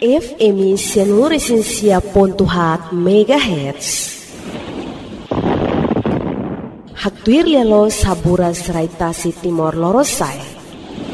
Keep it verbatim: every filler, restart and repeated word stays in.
F M Sianuresensia Pontuhat Megahertz. Haktuir yalo saburas raitasi Timor Lorosai.